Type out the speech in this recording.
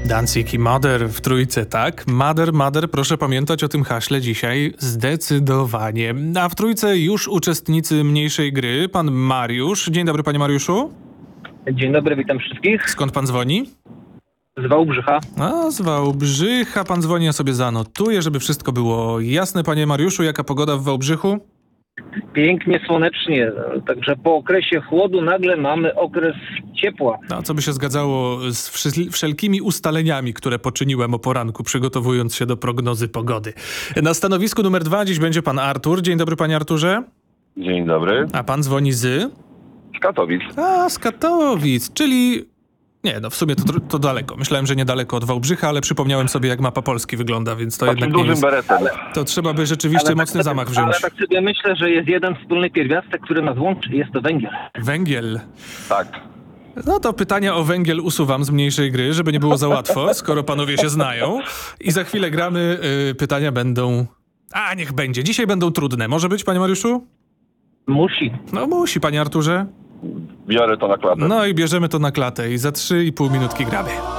Danzig i Mother w trójce, tak? Mother, proszę pamiętać o tym haśle dzisiaj zdecydowanie. A w trójce już uczestnicy mniejszej gry, pan Mariusz. Dzień dobry, panie Mariuszu. Dzień dobry, witam wszystkich. Skąd pan dzwoni? Z Wałbrzycha. A, z Wałbrzycha pan dzwoni, ja sobie zanotuję, żeby wszystko było jasne. Panie Mariuszu, jaka pogoda w Wałbrzychu? Pięknie, słonecznie, także po okresie chłodu nagle mamy okres ciepła. A co by się zgadzało z wszelkimi ustaleniami, które poczyniłem o poranku, przygotowując się do prognozy pogody. Na stanowisku numer 2 dziś będzie pan Artur. Dzień dobry, panie Arturze. Dzień dobry. A pan dzwoni z? Z Katowic. A, z Katowic, czyli... Nie, no w sumie to daleko. Myślałem, że niedaleko od Wałbrzycha, ale przypomniałem sobie, jak mapa Polski wygląda, więc to Takim jednak nie dużym jest... beretem. To trzeba by rzeczywiście mocny zamach wziąć. Ale tak sobie myślę, że jest jeden wspólny pierwiastek, który nas łączy, jest to węgiel. Węgiel. Tak. No to pytania o węgiel usuwam z mniejszej gry, żeby nie było za łatwo, skoro panowie się znają. I za chwilę gramy, pytania będą... A, niech będzie. Dzisiaj będą trudne. Może być, panie Mariuszu? Musi. No musi, panie Arturze. Biorę to na klatę. No i bierzemy to na klatę i za 3,5 minutki gramy.